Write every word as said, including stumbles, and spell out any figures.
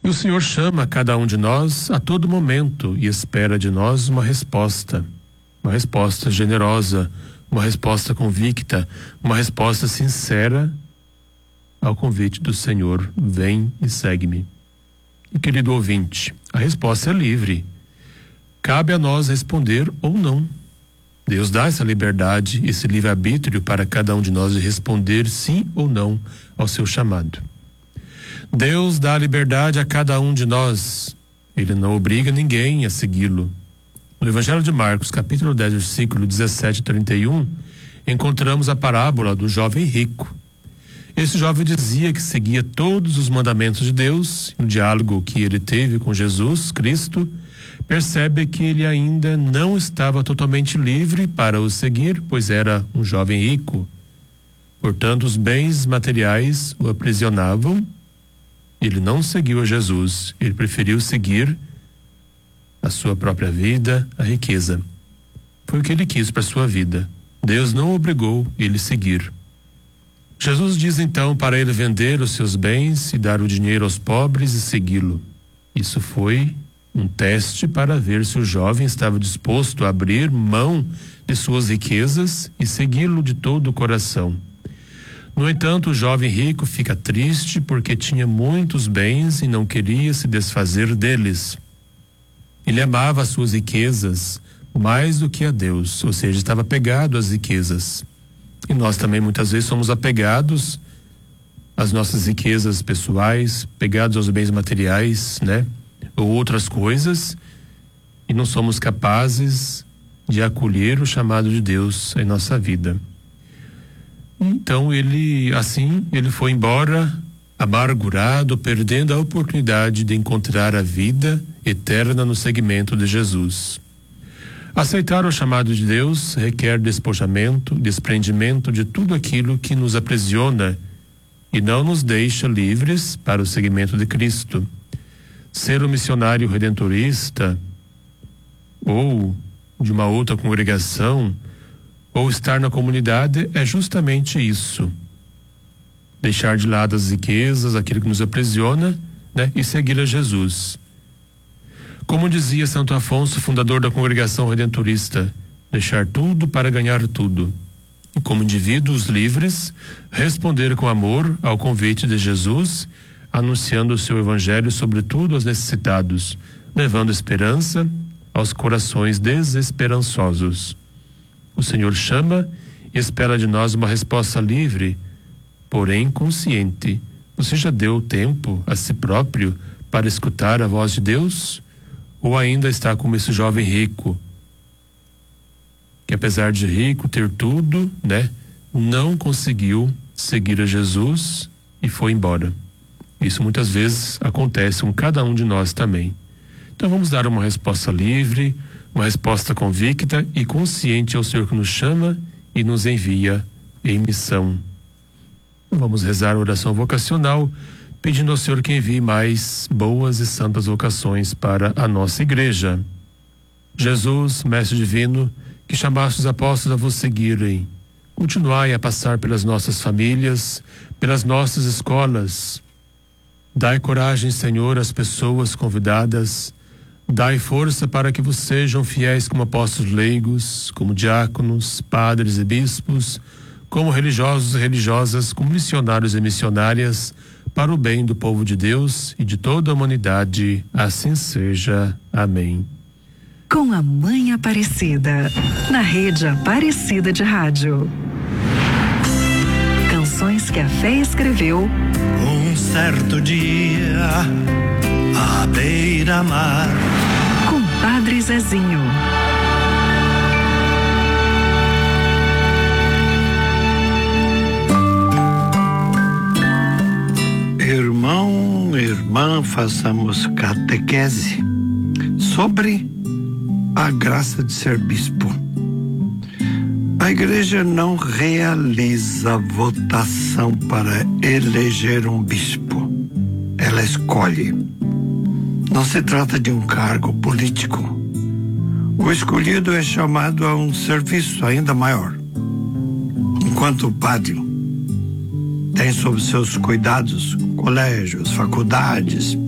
E o Senhor chama cada um de nós a todo momento e espera de nós uma resposta, uma resposta generosa, uma resposta convicta, uma resposta sincera ao convite do Senhor: vem e segue-me. E querido ouvinte, a resposta é livre. Cabe a nós responder ou não. Deus dá essa liberdade, esse livre-arbítrio para cada um de nós de responder sim ou não ao seu chamado. Deus dá liberdade a cada um de nós. Ele não obriga ninguém a segui-lo. No Evangelho de Marcos, capítulo dez, versículo dezessete e trinta e um, encontramos a parábola do jovem rico. Esse jovem dizia que seguia todos os mandamentos de Deus. No diálogo que ele teve com Jesus Cristo, percebe que ele ainda não estava totalmente livre para o seguir, pois era um jovem rico. Portanto, os bens materiais o aprisionavam. Ele não seguiu a Jesus, ele preferiu seguir a sua própria vida, a riqueza. Foi o que ele quis para a sua vida. Deus não obrigou ele a seguir. Jesus diz então para ele vender os seus bens e dar o dinheiro aos pobres e segui-lo. Isso foi um teste para ver se o jovem estava disposto a abrir mão de suas riquezas e segui-lo de todo o coração. No entanto, o jovem rico fica triste porque tinha muitos bens e não queria se desfazer deles. Ele amava as suas riquezas mais do que a Deus, ou seja, estava apegado às riquezas. E nós também muitas vezes somos apegados às nossas riquezas pessoais, pegados aos bens materiais, né? Ou outras coisas, e não somos capazes de acolher o chamado de Deus em nossa vida. Então ele, assim, ele foi embora amargurado, perdendo a oportunidade de encontrar a vida eterna no seguimento de Jesus. Aceitar o chamado de Deus requer despojamento, desprendimento de tudo aquilo que nos aprisiona e não nos deixa livres para o seguimento de Cristo. Ser um missionário redentorista ou de uma outra congregação ou estar na comunidade é justamente isso. Deixar de lado as riquezas, aquilo que nos aprisiona, né, e seguir a Jesus. Como dizia Santo Afonso, fundador da congregação redentorista, deixar tudo para ganhar tudo. E como indivíduos livres, responder com amor ao convite de Jesus, anunciando o seu evangelho sobretudo aos necessitados, levando esperança aos corações desesperançosos. O Senhor chama e espera de nós uma resposta livre, porém consciente. Você já deu tempo a si próprio para escutar a voz de Deus? Ou ainda está como esse jovem rico, que apesar de rico, ter tudo, né, não conseguiu seguir a Jesus e foi embora? Isso muitas vezes acontece com cada um de nós também. Então vamos dar uma resposta livre, uma resposta convicta e consciente ao Senhor que nos chama e nos envia em missão. Vamos rezar a oração vocacional, pedindo ao Senhor que envie mais boas e santas vocações para a nossa igreja. Jesus, Mestre Divino, que chamaste os apóstolos a vos seguirem, continuai a passar pelas nossas famílias, pelas nossas escolas. Dai coragem, Senhor, às pessoas convidadas. Dai força para que vos sejam fiéis como apóstolos leigos, como diáconos, padres e bispos, como religiosos e religiosas, como missionários e missionárias, para o bem do povo de Deus e de toda a humanidade. Assim seja. Amém. Com a Mãe Aparecida, na Rede Aparecida de Rádio. Canções que a fé escreveu. Um certo dia, à beira-mar, Com Padre Zezinho. Irmão, irmã, façamos catequese sobre a graça de ser bispo. A igreja não realiza votação para eleger um bispo. Ela escolhe. Não se trata de um cargo político. O escolhido é chamado a um serviço ainda maior. Enquanto o padre tem sob seus cuidados colégios, faculdades,